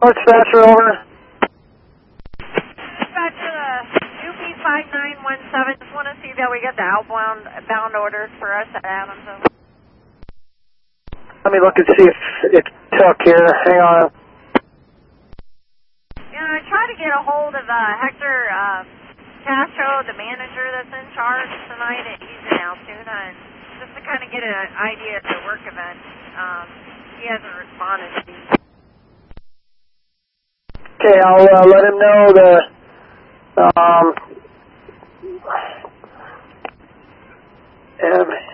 What's Thatcher over? Dispatcher, UP5917. Just want to see that we get the outbound orders for us at Adams. Let me look and see if it took here. Hang on. Yeah, I tried to get a hold of Hector Castro, the manager that's in charge tonight at He's in Altoona, and just to kind of get an idea of the work event. He hasn't responded to me. Okay, I'll let him know the